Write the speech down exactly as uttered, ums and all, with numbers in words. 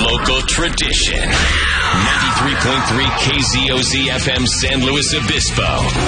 local tradition. ninety-three point three K Z O Z F M San Luis Obispo.